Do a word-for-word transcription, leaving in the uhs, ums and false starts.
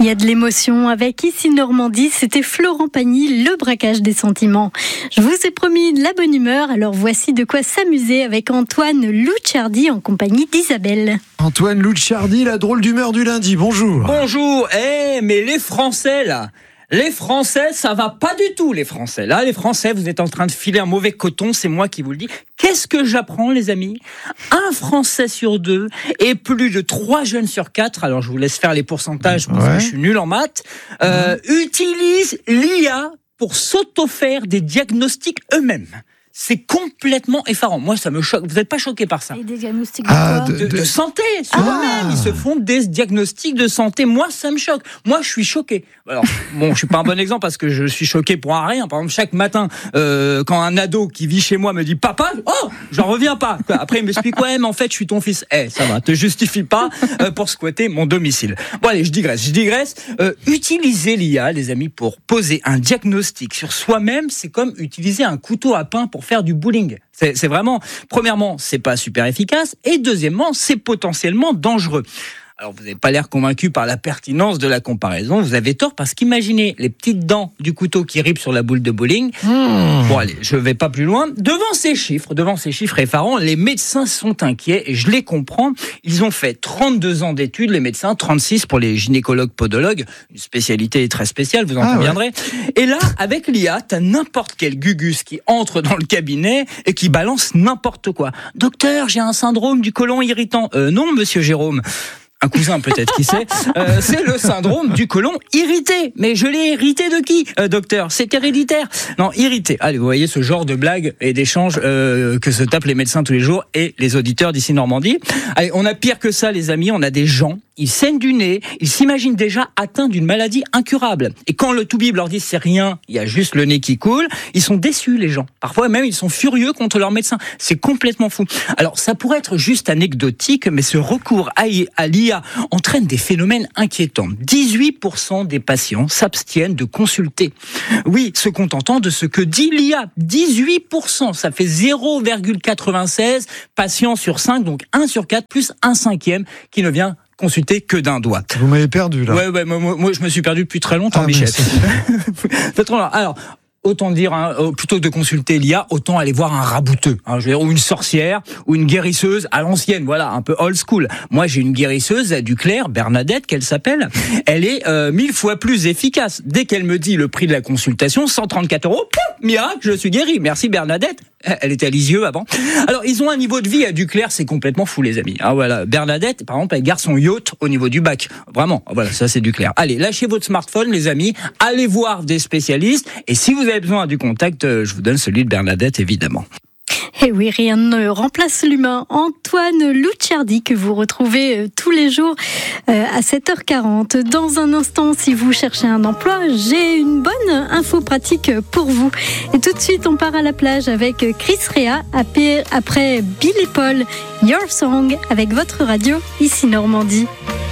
Il y a de l'émotion avec Ici Normandie, c'était Florent Pagny, le braquage des sentiments. Je vous ai promis de la bonne humeur, alors voici de quoi s'amuser avec Antoine Louchardy en compagnie d'Isabelle. Antoine Louchardy, la drôle d'humeur du lundi, bonjour. Bonjour, eh mais les Français là, les Français ça va pas du tout les Français. Là les Français vous êtes en train de filer un mauvais coton, c'est moi qui vous le dis. Qu'est-ce que j'apprends les amis ? Un Français sur deux et plus de trois jeunes sur quatre, alors je vous laisse faire les pourcentages parce ouais. que je suis nul en maths, euh, mmh. utilisent l'I A pour s'auto-faire des diagnostics eux-mêmes. C'est complètement effarant. Moi, ça me choque. Vous n'êtes pas choqué par ça ? Et des diagnostics de ah, quoi ? de, de, de santé, sur ah. eux-mêmes. Ils se font des diagnostics de santé. Moi, ça me choque. Moi, je suis choqué. Alors, bon, je suis pas un bon exemple parce que je suis choqué pour un rien. Par exemple, chaque matin, euh, quand un ado qui vit chez moi me dit « Papa, oh, j'en reviens pas !» Après, il m'explique « Ouais, mais en fait, je suis ton fils. » Eh, ça va, te justifie pas euh, pour squatter mon domicile. Bon, allez, je digresse, je digresse. Euh, utiliser l'I A, les amis, pour poser un diagnostic sur soi-même, c'est comme utiliser un couteau à pain pour faire du bowling. C'est, c'est vraiment, premièrement, c'est pas super efficace, et deuxièmement, c'est potentiellement dangereux. Alors, vous n'avez pas l'air convaincu par la pertinence de la comparaison. Vous avez tort parce qu'imaginez les petites dents du couteau qui ripent sur la boule de bowling. Mmh. Bon, allez, je vais pas plus loin. Devant ces chiffres, devant ces chiffres effarants, les médecins sont inquiets et je les comprends. Ils ont fait trente-deux ans d'études, les médecins, trente-six pour les gynécologues podologues, une spécialité très spéciale, vous en ah, conviendrez. Ouais. Et là, avec l'I A, t'as n'importe quel gugus qui entre dans le cabinet et qui balance n'importe quoi. Docteur, j'ai un syndrome du côlon irritant. Euh, non, monsieur Jérôme. Un cousin peut-être, qui sait. Euh, c'est le syndrome du côlon irrité. Mais je l'ai hérité de qui, euh, docteur ? C'est héréditaire. Non, irrité. Allez, vous voyez ce genre de blagues et d'échanges euh, que se tapent les médecins tous les jours et les auditeurs d'Ici Normandie. Allez, on a pire que ça, les amis. On a des gens, ils saignent du nez, ils s'imaginent déjà atteints d'une maladie incurable. Et quand le toubib leur dit c'est rien, il y a juste le nez qui coule, ils sont déçus, les gens. Parfois même, ils sont furieux contre leur médecin. C'est complètement fou. Alors, ça pourrait être juste anecdotique, mais ce recours à l'I A entraîne des phénomènes inquiétants. dix-huit pour cent des patients s'abstiennent de consulter. Oui, se contentant de ce que dit l'I A. dix-huit pour cent, ça fait zéro virgule quatre-vingt-seize patients sur cinq, donc un sur quatre, plus un cinquième qui ne vient consulter que d'un doigt. Vous m'avez perdu, là. Ouais, ouais, moi, moi je me suis perdu depuis très longtemps, ah, Michel. C'est trop long. Alors, autant dire, hein, plutôt que de consulter l'I A, autant aller voir un rabouteux, hein, je veux dire, ou une sorcière, ou une guérisseuse à l'ancienne, voilà, un peu old school. Moi, j'ai une guérisseuse du Clair, Bernadette, qu'elle s'appelle. Elle est euh, mille fois plus efficace. Dès qu'elle me dit le prix de la consultation, cent trente-quatre euros, pouf, miracle, je suis guéri. Merci Bernadette. Elle était à Lisieux avant. Alors, ils ont un niveau de vie à Duclair, c'est complètement fou, les amis. Ah, voilà. Bernadette, par exemple, elle garde son yacht au niveau du bac. Vraiment. Voilà, ça, c'est Duclair. Allez, lâchez votre smartphone, les amis. Allez voir des spécialistes. Et si vous avez besoin du contact, je vous donne celui de Bernadette, évidemment. Et oui, rien ne remplace l'humain. Antoine Louchardy, que vous retrouvez tous les jours à sept heures quarante. Dans un instant, si vous cherchez un emploi, j'ai une bonne info pratique pour vous. Et tout de suite, on part à la plage avec Chris Rea, après Billy Paul, Your Song, avec votre radio, Ici Normandie.